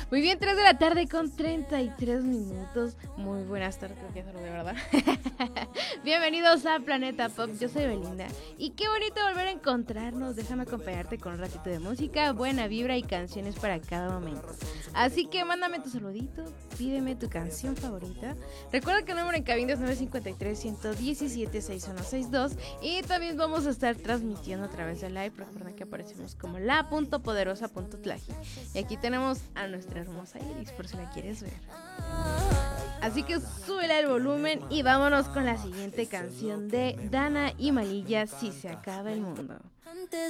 Muy bien, 3 de la tarde con 33 minutos. Muy buenas tardes, creo que es de verdad. Bienvenidos a Planeta Pop, yo soy Belinda. Y qué bonito volver a encontrarnos. Déjame acompañarte con un ratito de música, buena vibra y canciones para cada momento. Así que mándame tu saludito, pídeme tu canción favorita. Recuerda que el número en cabina es 953-117-6162. Y también vamos a estar transmitiendo a través de live. Recuerda que aparecemos como la.poderosa.tlaji. Y aquí tenemos a nuestra hermosa Iris, por si la quieres ver. Así que súbele el volumen y vámonos con la siguiente canción de Dana y Malilla, Si se acaba el mundo.